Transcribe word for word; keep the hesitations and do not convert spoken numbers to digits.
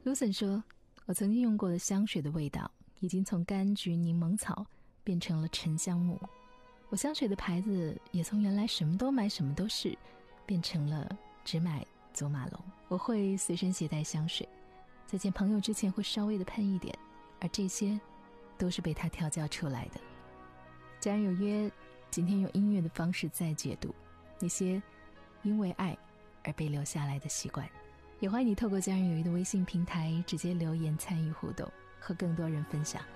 Lucen 说，我曾经用过的香水的味道已经从柑橘柠檬草变成了沉香木，我香水的牌子也从原来什么都买什么都是变成了只买走马龙。我会随身携带香水，在见朋友之前会稍微的喷一点，而这些都是被他调教出来的。家人有约，今天用音乐的方式再解读那些因为爱而被留下来的习惯。也欢迎你透过家人有约的微信平台直接留言参与互动，和更多人分享。